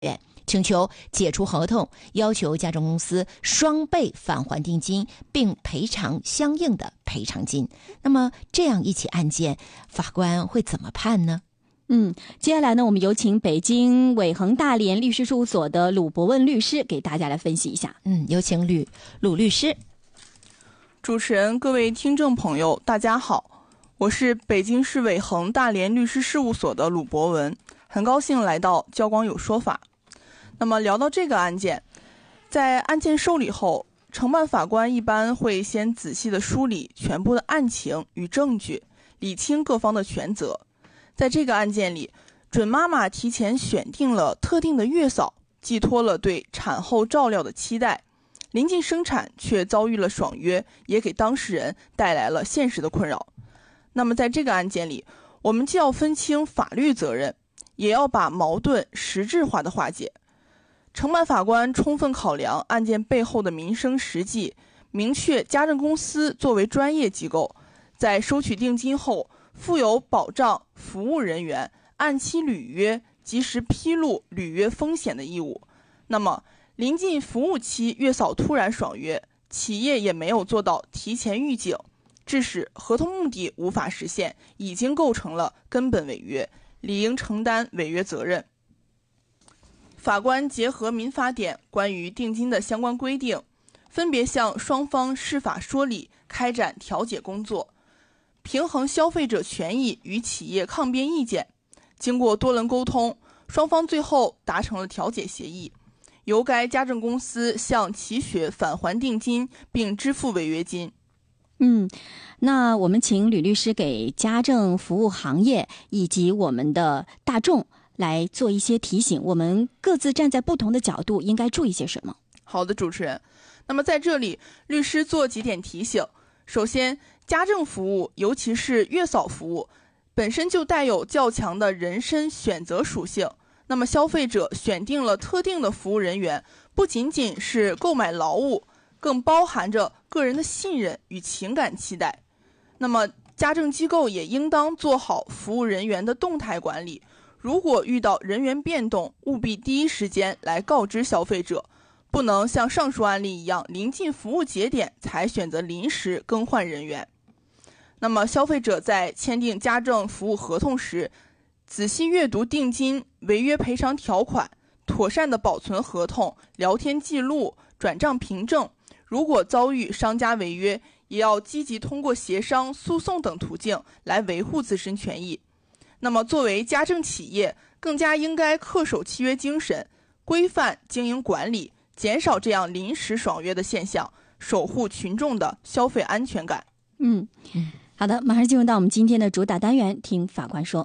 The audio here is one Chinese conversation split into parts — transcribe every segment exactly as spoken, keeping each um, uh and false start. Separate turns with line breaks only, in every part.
请求解除合同，要求家政公司双倍返还定金，并赔偿相应的赔偿金。那么这样一起案件，法官会怎么判呢？
嗯，接下来呢，我们有请北京伟恒大连律师事务所的鲁博问律师给大家来分析一下。
嗯，有请吕鲁律师。
主持人、各位听众朋友，大家好，我是北京市伟恒大连律师事务所的鲁博文，很高兴来到交广有说法。那么聊到这个案件，在案件受理后，承办法官一般会先仔细地梳理全部的案情与证据，理清各方的权责。在这个案件里，准妈妈提前选定了特定的月嫂，寄托了对产后照料的期待，临近生产却遭遇了爽约，也给当事人带来了现实的困扰。那么在这个案件里，我们既要分清法律责任，也要把矛盾实质化的化解。承办法官充分考量案件背后的民生实际，明确家政公司作为专业机构，在收取定金后负有保障服务人员按期履约、及时披露履约风险的义务。那么临近服务期，月嫂突然爽约，企业也没有做到提前预警，致使合同目的无法实现，已经构成了根本违约，理应承担违约责任。法官结合民法典关于定金的相关规定，分别向双方释法说理，开展调解工作，平衡消费者权益与企业抗辩意见。经过多轮沟通，双方最后达成了调解协议，由该家政公司向其血返还定金并支付违约金。
嗯，那我们请吕律师给家政服务行业以及我们的大众来做一些提醒，我们各自站在不同的角度应该注意些什么？
好的，主持人。那么在这里，律师做几点提醒。首先，家政服务，尤其是月嫂服务，本身就带有较强的人身选择属性。那么消费者选定了特定的服务人员，不仅仅是购买劳务，更包含着个人的信任与情感期待。那么家政机构也应当做好服务人员的动态管理，如果遇到人员变动，务必第一时间来告知消费者，不能像上述案例一样临近服务节点才选择临时更换人员。那么消费者在签订家政服务合同时，仔细阅读定金、违约赔偿条款，妥善的保存合同、聊天记录、转账凭证。如果遭遇商家违约，也要积极通过协商、诉讼等途径来维护自身权益。那么作为家政企业，更加应该恪守契约精神，规范经营管理，减少这样临时爽约的现象，守护群众的消费安全感。
嗯，好的，马上进入到我们今天的主打单元，听法官说。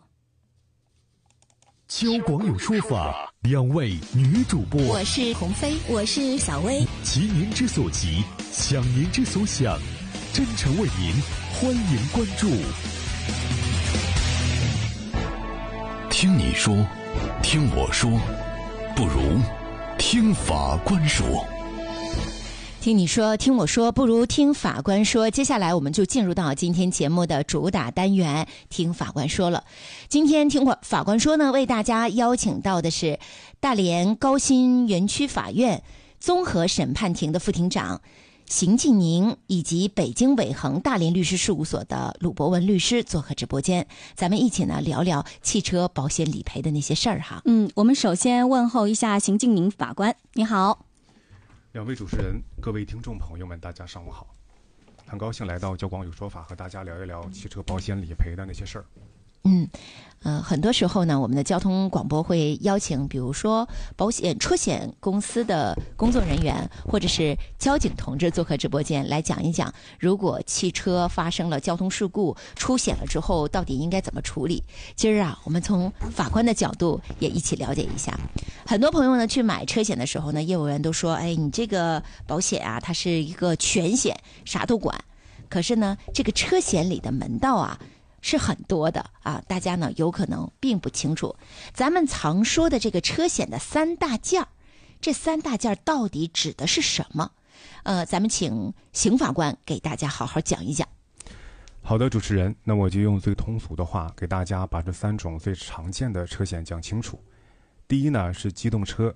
交广有说法，两位女主播，
我是鸿飞，
我是小薇，
急您之所急，想您之所想，真诚为您，欢迎关注。听你说，听我说，不如听法官说。
听你说，听我说，不如听法官说。接下来我们就进入到今天节目的主打单元，听法官说了。今天听法官说呢，为大家邀请到的是大连高新园区法院综合审判庭的副庭长邢静宁，以及北京伟恒大连律师事务所的鲁博文律师做客直播间，咱们一起呢聊聊汽车保险理赔的那些事儿哈。
嗯，我们首先问候一下邢静宁法官，你好。
两位主持人，各位听众朋友们，大家上午好。很高兴来到交广有说法，和大家聊一聊汽车保险理赔的那些事儿。
嗯，呃，很多时候呢，我们的交通广播会邀请，比如说保险车险公司的工作人员，或者是交警同志做客直播间，来讲一讲，如果汽车发生了交通事故、出险了之后，到底应该怎么处理。今儿啊，我们从法官的角度也一起了解一下。很多朋友呢去买车险的时候呢，业务员都说，哎，你这个保险啊，它是一个全险，啥都管。可是呢，这个车险里的门道啊，是很多的啊，大家呢有可能并不清楚。咱们常说的这个车险的三大件儿，这三大件儿到底指的是什么？呃，咱们请邢法官给大家好好讲一讲。
好的，主持人，那我就用最通俗的话给大家把这三种最常见的车险讲清楚。 第一呢是机动车